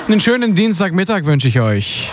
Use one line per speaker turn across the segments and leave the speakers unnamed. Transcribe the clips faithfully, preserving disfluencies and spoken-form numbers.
Einen schönen Dienstagmittag wünsche ich euch.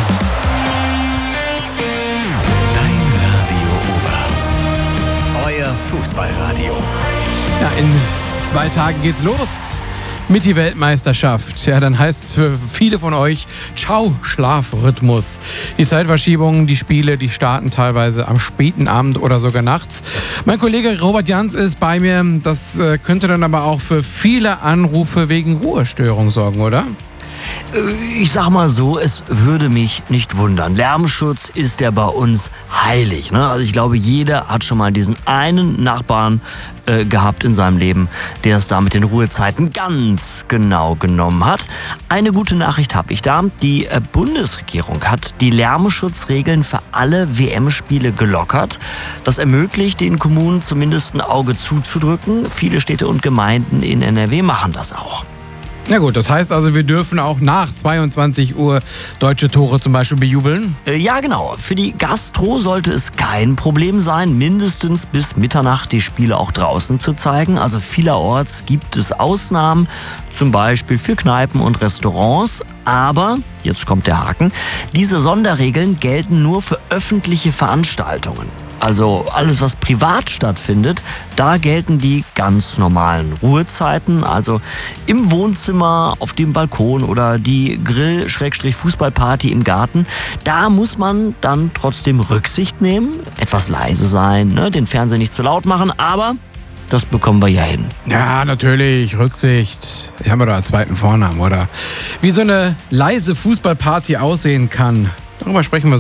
Dein Radio Oberhausen. Euer Fußballradio.
Ja, in zwei Tagen geht's los mit die Weltmeisterschaft. Ja, dann heißt es für viele von euch, ciao, Schlafrhythmus. Die Zeitverschiebungen, die Spiele, die starten teilweise am späten Abend oder sogar nachts. Mein Kollege Robert Jans ist bei mir. Das äh, könnte dann aber auch für viele Anrufe wegen Ruhestörung sorgen, oder?
Ich sag mal so, es würde mich nicht wundern. Lärmschutz ist ja bei uns heilig, ne? Also ich glaube, jeder hat schon mal diesen einen Nachbarn äh, gehabt in seinem Leben, der es da mit den Ruhezeiten ganz genau genommen hat. Eine gute Nachricht habe ich da. Die äh, Bundesregierung hat die Lärmschutzregeln für alle W M-Spiele gelockert. Das ermöglicht den Kommunen zumindest ein Auge zuzudrücken. Viele Städte und Gemeinden in N R W machen das auch.
Na gut, das heißt also, wir dürfen auch nach zweiundzwanzig Uhr deutsche Tore zum Beispiel bejubeln?
Äh, ja, genau. Für die Gastro sollte es kein Problem sein, mindestens bis Mitternacht die Spiele auch draußen zu zeigen. Also vielerorts gibt es Ausnahmen, zum Beispiel für Kneipen und Restaurants. Aber, jetzt kommt der Haken, diese Sonderregeln gelten nur für öffentliche Veranstaltungen. Also alles, was privat stattfindet, da gelten die ganz normalen Ruhezeiten. Also im Wohnzimmer, auf dem Balkon oder die Grill-Fußballparty im Garten. Da muss man dann trotzdem Rücksicht nehmen, etwas leise sein, ne, den Fernseher nicht zu laut machen, aber das bekommen wir ja hin.
Ja, natürlich, Rücksicht. Ich habe da einen zweiten Vornamen, oder? Wie so eine leise Fußballparty aussehen kann, darüber sprechen wir